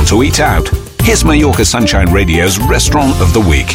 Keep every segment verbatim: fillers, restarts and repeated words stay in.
Want to eat out? Here's Mallorca Sunshine Radio's Restaurant of the Week.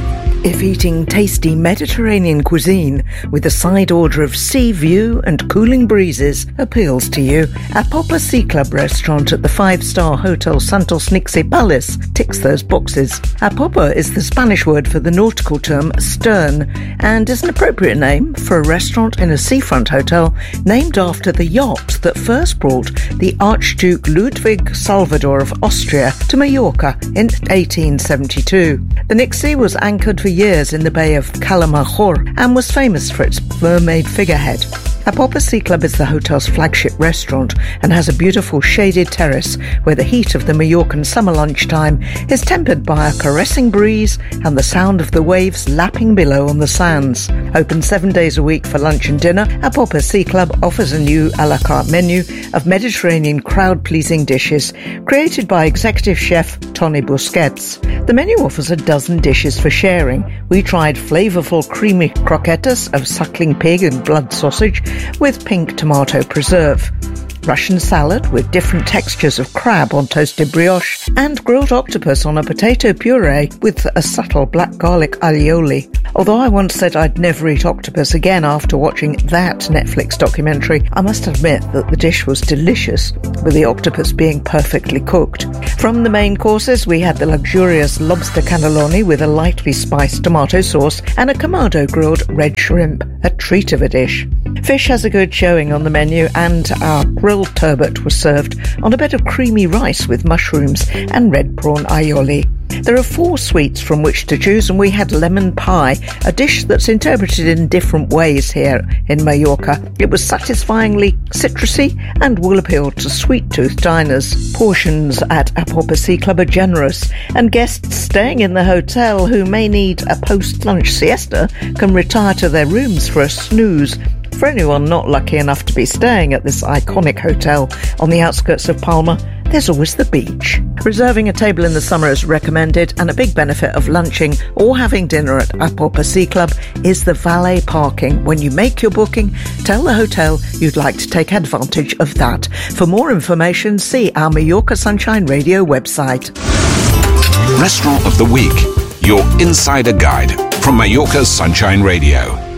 If eating tasty Mediterranean cuisine with a side order of sea view and cooling breezes appeals to you, Apopa Sea Club restaurant at the five-star Hotel Santos Nixie Palace ticks those boxes. Apopa is the Spanish word for the nautical term stern and is an appropriate name for a restaurant in a seafront hotel named after the yacht that first brought the Archduke Ludwig Salvador of Austria to Mallorca in eighteen seventy-two. The Nixie was anchored for years in the Bay of Calamajor and was famous for its mermaid figurehead. Apopa Sea Club is the hotel's flagship restaurant and has a beautiful shaded terrace where the heat of the Mallorcan summer lunchtime is tempered by a caressing breeze and the sound of the waves lapping below on the sands. Open seven days a week for lunch and dinner, Apopa Sea Club offers a new a la carte menu of Mediterranean crowd-pleasing dishes created by executive chef Tony Busquets. The menu offers a dozen dishes for sharing. We tried flavourful creamy croquetas of suckling pig and blood sausage with pink tomato preserve, Russian salad with different textures of crab on toasted brioche, and grilled octopus on a potato puree with a subtle black garlic aioli. Although I once said I'd never eat octopus again after watching that Netflix documentary, I must admit that the dish was delicious, with the octopus being perfectly cooked. From the main courses, we had the luxurious lobster cannelloni with a lightly spiced tomato sauce and a kamado grilled red shrimp, a treat of a dish. Fish has a good showing on the menu, and our grilled turbot was served on a bed of creamy rice with mushrooms and red prawn aioli. There are four sweets from which to choose, and we had lemon pie, a dish that's interpreted in different ways here in Mallorca. It was satisfyingly citrusy and will appeal to sweet-toothed diners. Portions at Apopa Sea Club are generous, and guests staying in the hotel who may need a post-lunch siesta can retire to their rooms for a snooze. For anyone not lucky enough to be staying at this iconic hotel on the outskirts of Palma, there's always the beach. Reserving a table in the summer is recommended, and a big benefit of lunching or having dinner at Apopa Sea Club is the valet parking. When you make your booking, tell the hotel you'd like to take advantage of that. For more information, see our Mallorca Sunshine Radio website. Restaurant of the Week, your insider guide from Mallorca Sunshine Radio.